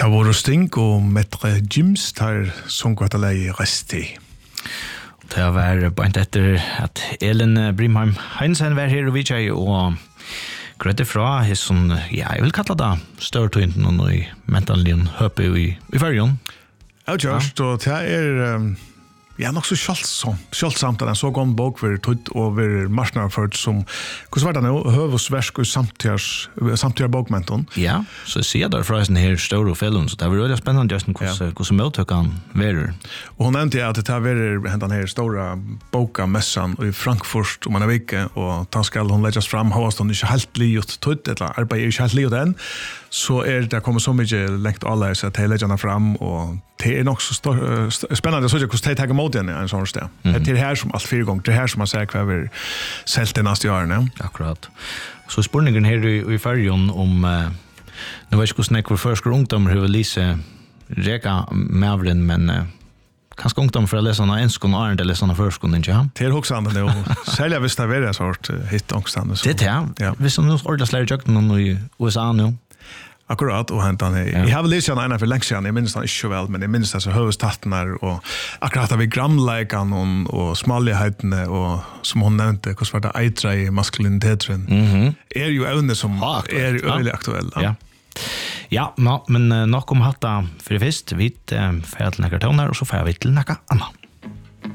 Det var Sting og Maitre Jims der som gått alene resti. Det var bare etter at Elin Brimheim Heinsen var her og vi tjei og grøtte fra hesson, ja, jeg vil kalla det størtøynten og i mentalen høpe i fyrjon. Ja, just, og det ja, nok så kjølsamt at en så gående bok var tøyd og var marsnarført som, hvordan var det nå, høvesversk og samtidig bokmenton? Ja, så sier jeg derfra en her store film, så det var veldig spennende just hvordan møttøkken verer. Og hun nevnte at det var den her store bokamessan i Frankfurt om en vike, og da skal hun legges fram, har hun ikke helt livet tøyd, eller arbeider ikke helt livet enn, så det kommet så mye lengt alle så at de legger henne fram, og det nok så spennende så hvordan de tar imot henne en sånn sted. Det her som alt 4 ganger, det her som man ser hva vi selv til neste årene. Akkurat. Så spørningen her i fyrjon om, nå vet ikke hvordan jeg var først ungdommer har lise reka mavren, men kanskje ungdom for å lese noen enskånd og arend eller sånne førskånd, ikke ja? Det hoksande nå, særlig hvis det er en sort hitt ångstande. Det ja. Hvis det er ordentlig slær i jøkken i USA nå. Akkurat, og hentan her. Jeg har vel lyst til en for lenge siden, jeg minnes han ikke så vel, men jeg minnes det så høvestatten her, og akkurat vi gramleikan og smallighetene, og som hun nevnte, hvordan var det eitra i maskuliniteten, jo evne som øyelig aktuelle. Ja, men nok om hatta for først, vi får til nekka tøvner, og så får vi til nekka anna.